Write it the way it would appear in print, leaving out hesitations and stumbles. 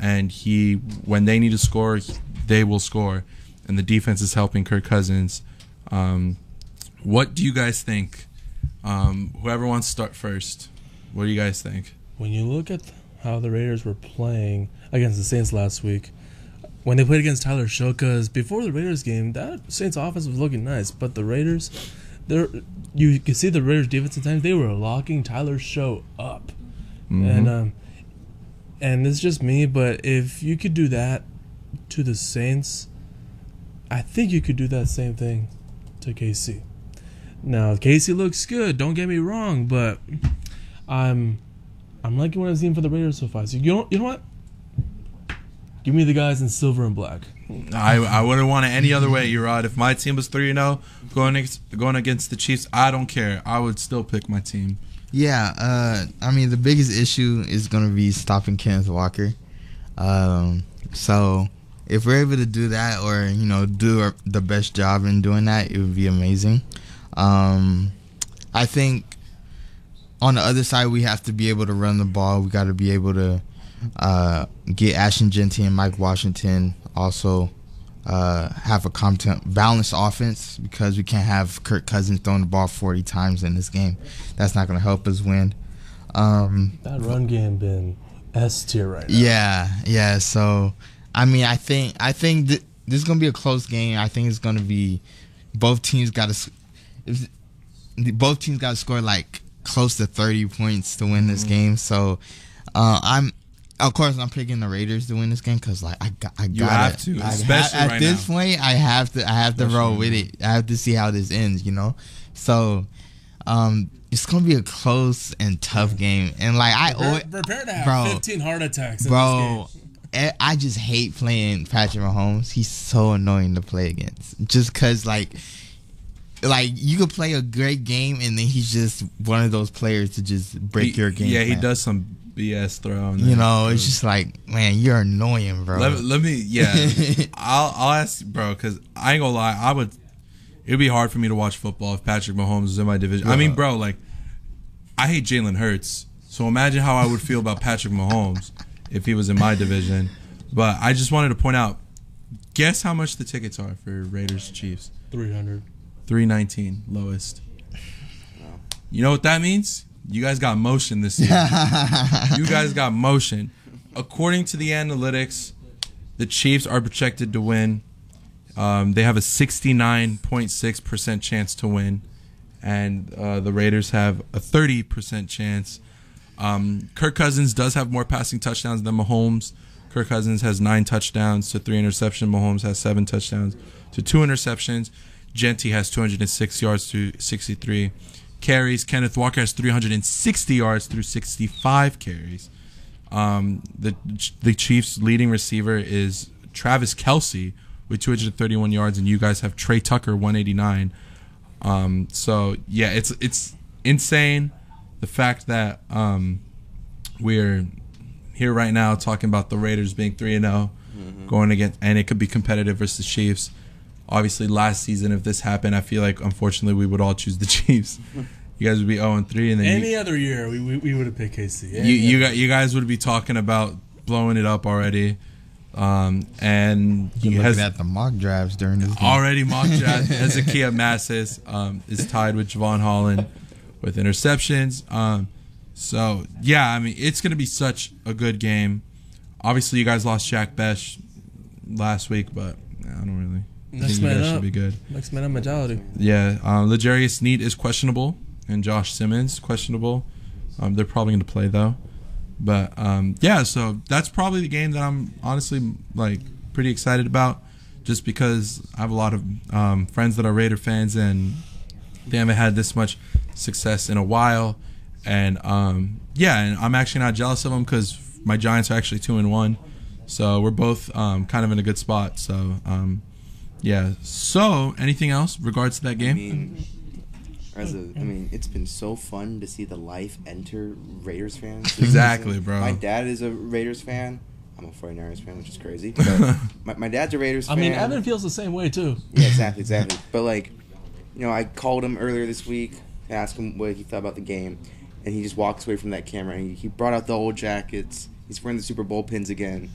and when they need to score, they will score, and the defense is helping Kirk Cousins. What do you guys think? Whoever wants to start first, what do you guys think? When you look at how the Raiders were playing against the Saints last week, when they played against Tyler Shokas, before the Raiders game, that Saints offense was looking nice, but the Raiders, you can see the Raiders defense at times, they were locking Tyler Show up. Mm-hmm. And it's just me, but if you could do that to the Saints, I think you could do that same thing to KC. Now, KC looks good, don't get me wrong, but I'm liking what I've seen for the Raiders so far. So you know what? Give me the guys in silver and black. I wouldn't want it any other way, Urod. If my team was 3-0 going against the Chiefs, I don't care. I would still pick my team. Yeah, I mean, the biggest issue is going to be stopping Kenneth Walker. So if we're able to do that, or, do the best job in doing that, it would be amazing. I think on the other side, we have to be able to run the ball. We got to be able to get Ashton Jeanty and Mike Washington also have a competent, balanced offense, because we can't have Kirk Cousins throwing the ball 40 times in this game. That's not going to help us win. That run game been S tier right now. Yeah. So, I mean, I think this is going to be a close game. I think it's going to be both teams got to score like close to 30 points to win this game. So, I'm picking the Raiders to win this game, because I got to, especially at this point. I have to roll with it. I have to see how this ends, So, it's gonna be a close and tough game, and prepare to have 15 heart attacks. Bro, I just hate playing Patrick Mahomes. He's so annoying to play against, just because like you could play a great game, and then he's just one of those players to just break your game. Yeah, plan. He does some BS throw. It's just like, man, you're annoying, bro. Let me, I'll ask, bro, because I ain't gonna lie, it'd be hard for me to watch football if Patrick Mahomes was in my division. Yeah. I mean, bro, I hate Jalen Hurts, so imagine how I would feel about Patrick Mahomes if he was in my division. But I just wanted to point out, guess how much the tickets are for Raiders Chiefs? 300. $319, lowest. You know what that means? You guys got motion this year. You guys got motion. According to the analytics, the Chiefs are projected to win. They have a 69.6% chance to win, and the Raiders have a 30% chance. Kirk Cousins does have more passing touchdowns than Mahomes. Kirk Cousins has 9 touchdowns to 3 interceptions. Mahomes has 7 touchdowns to 2 interceptions. Jeanty has 206 yards to 63 carries. Kenneth Walker has 360 yards through 65 carries. The Chiefs' leading receiver is Travis Kelce with 231 yards, and you guys have Trey Tucker 189. So yeah, it's insane the fact that we're here right now talking about the Raiders being 3-0, going against, and it could be competitive versus the Chiefs. Obviously, last season, if this happened, I feel like, unfortunately, we would all choose the Chiefs. You guys would be 0-3, and then any other year we would have picked KC. You guys would be talking about blowing it up already. And you looking at the mock drafts during this game. Already mock draft. Hezekiah Massis is tied with Javon Holland with interceptions. So yeah, I mean, it's gonna be such a good game. Obviously, you guys lost Jack Bech last week, but I don't really. Next man up. Should be good. Next man up mentality. Yeah, L'Jarius Sneed is questionable, and Josh Simmons questionable. They're probably going to play though. But yeah, so that's probably the game that I'm honestly pretty excited about, just because I have a lot of friends that are Raider fans, and they haven't had this much success in a while. And yeah, and I'm actually not jealous of them, because my Giants are actually 2-1, so we're both kind of in a good spot. So. Yeah. So, anything else regards to that game? I mean, it's been so fun to see the life enter Raiders fans. Exactly, bro. My dad is a Raiders fan. I'm a 49ers fan, which is crazy. But my dad's a Raiders fan. I mean, Evan feels the same way too. Yeah, exactly. But I called him earlier this week, asked him what he thought about the game, and he just walks away from that camera. And he brought out the old jackets. He's wearing the Super Bowl pins again.